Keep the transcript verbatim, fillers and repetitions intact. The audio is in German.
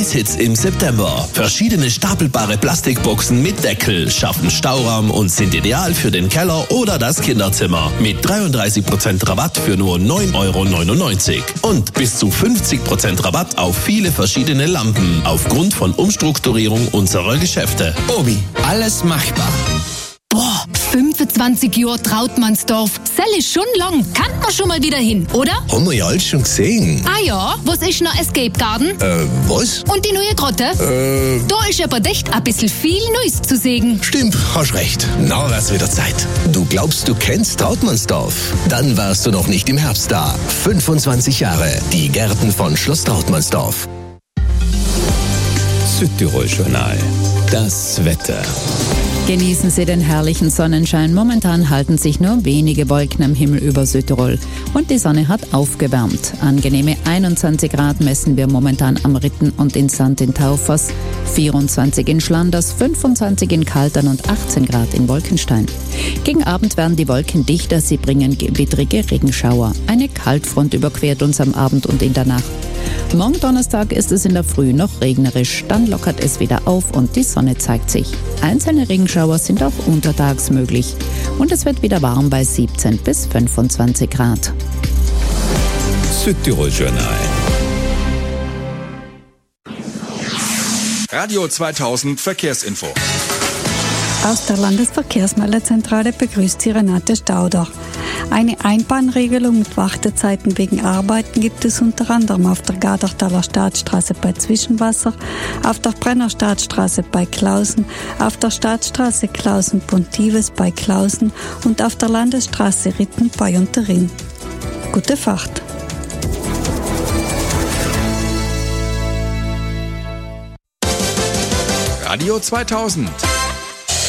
Preishits im September. Verschiedene stapelbare Plastikboxen mit Deckel schaffen Stauraum und sind ideal für den Keller oder das Kinderzimmer. Mit dreiunddreißig Prozent Rabatt für nur neun Euro neunundneunzig. Und bis zu fünfzig Prozent Rabatt auf viele verschiedene Lampen aufgrund von Umstrukturierung unserer Geschäfte. Obi, alles machbar. Boah, fünfundzwanzig Jahre Trautmannsdorf. Das ist schon lang. Kann man schon mal wieder hin, oder? Haben wir ja alles schon gesehen. Ah ja, was ist noch Escape Garden? Äh, was? Und die neue Grotte? Äh... Da ist aber echt ein bisschen viel Neues zu sehen. Stimmt, hast recht. Na, wär's wieder Zeit. Du glaubst, du kennst Trautmannsdorf? Dann warst du noch nicht im Herbst da. fünfundzwanzig Jahre. Die Gärten von Schloss Trautmannsdorf. Südtirol-Journal. Das Wetter. Genießen Sie den herrlichen Sonnenschein. Momentan halten sich nur wenige Wolken am Himmel über Südtirol. Und die Sonne hat aufgewärmt. Angenehme einundzwanzig Grad messen wir momentan am Ritten und in Sand in Taufers, vierundzwanzig in Schlanders, fünfundzwanzig in Kaltern und achtzehn Grad in Wolkenstein. Gegen Abend werden die Wolken dichter, sie bringen gewittrige Regenschauer. Eine Kaltfront überquert uns am Abend und in der Nacht. Morgen Donnerstag ist es in der Früh noch regnerisch, dann lockert es wieder auf und die Sonne zeigt sich. Einzelne Regenschauer sind auch untertags möglich und es wird wieder warm bei siebzehn bis fünfundzwanzig Grad. Südtirol-Journal. Radio zweitausend Verkehrsinfo. Aus der Landesverkehrsmeldezentrale begrüßt Sie Renate Stauder. Eine Einbahnregelung mit Wartezeiten wegen Arbeiten gibt es unter anderem auf der Gadertaler Staatsstraße bei Zwischenwasser, auf der Brennerstadtstraße bei Klausen, auf der Staatsstraße Klausen-Pontives bei Klausen und auf der Landesstraße Ritten bei Unterrinn. Gute Fahrt! Radio zweitausend.